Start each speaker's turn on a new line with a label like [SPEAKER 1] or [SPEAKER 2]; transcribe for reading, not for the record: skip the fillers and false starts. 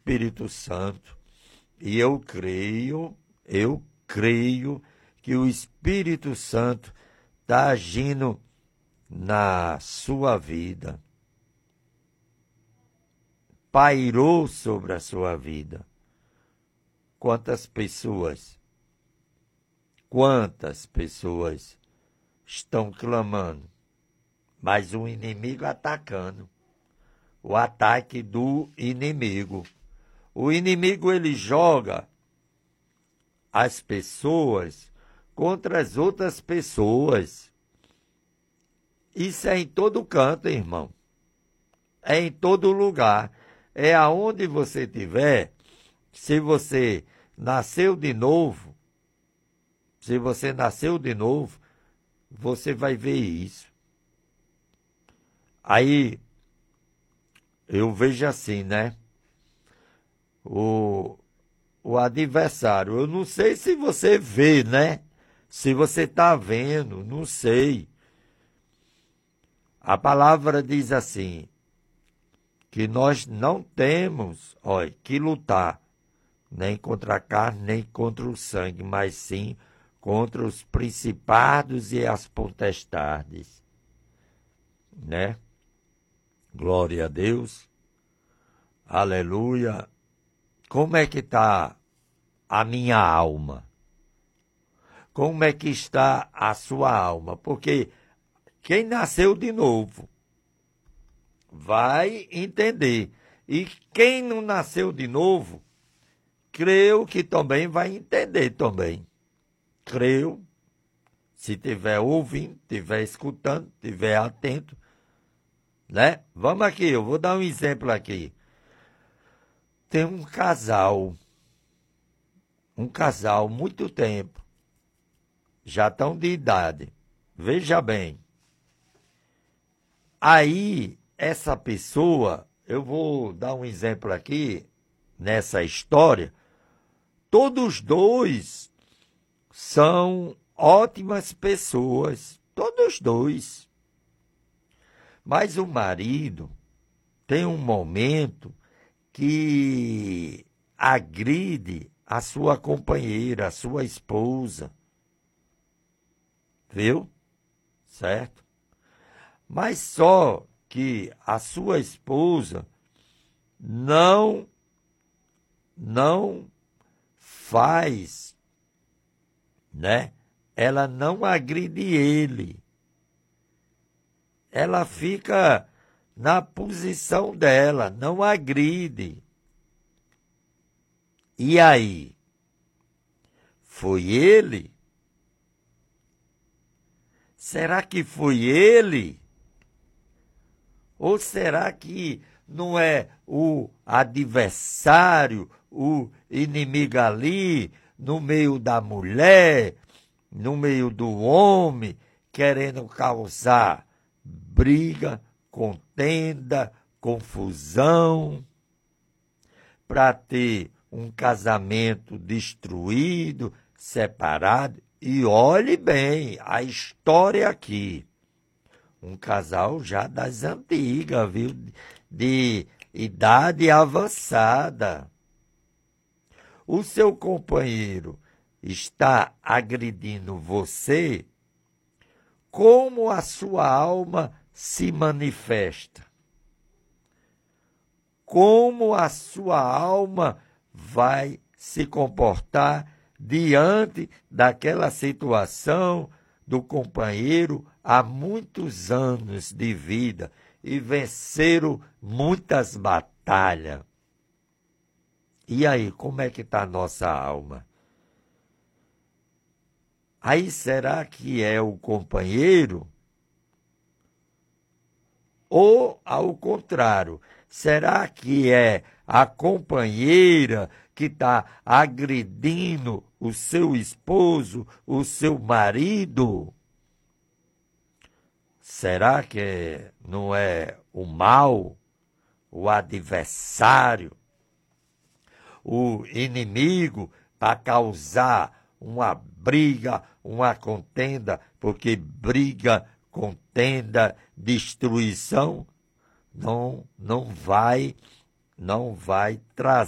[SPEAKER 1] Espírito Santo. E eu creio que o Espírito Santo está agindo na sua vida. Pairou sobre a sua vida. Quantas pessoas estão clamando, mas o inimigo atacando. O ataque do inimigo. O inimigo, ele joga as pessoas contra as outras pessoas. Isso é em todo canto, irmão. É em todo lugar. É aonde você estiver. Se você nasceu de novo, você vai ver isso. Aí, eu vejo assim, né? O adversário, eu não sei se você vê, né? Se você está vendo, não sei. A palavra diz assim, que nós não temos, que lutar, nem contra a carne, nem contra o sangue, mas sim contra os principados e as potestades, né? Glória a Deus. Aleluia. Como é que está a minha alma? Como é que está a sua alma? Porque quem nasceu de novo vai entender. E quem não nasceu de novo, creio que também vai entender também. Creio, se estiver ouvindo, estiver escutando, estiver atento, né? Vamos aqui, eu vou dar um exemplo aqui. Tem um casal, muito tempo, já estão de idade. Veja bem. Aí, essa pessoa, eu vou dar um exemplo aqui, nessa história, todos dois são ótimas pessoas, todos dois. Mas o marido tem um momento que agride a sua companheira, a sua esposa. Viu? Certo? Mas só que a sua esposa não faz, né? Ela não agride ele. Ela fica na posição dela, não agride. E aí? Foi ele? Será que foi ele? Ou será que não é o adversário, o inimigo ali, no meio da mulher, no meio do homem, querendo causar briga, contenda, confusão, para ter um casamento destruído, separado? E olhe bem a história aqui. Um casal já das antigas, viu? De idade avançada. O seu companheiro está agredindo você, como a sua alma se manifesta? Como a sua alma vai se comportar diante daquela situação do companheiro há muitos anos de vida e venceram muitas batalhas? E aí, como é que está a nossa alma? Aí, será que é o companheiro? Ou, ao contrário, será que é a companheira que está agredindo o seu esposo, o seu marido? Será que não é o mal, o adversário, o inimigo, para causar uma briga, uma contenda? Porque briga, contenda, destruição não vai trazer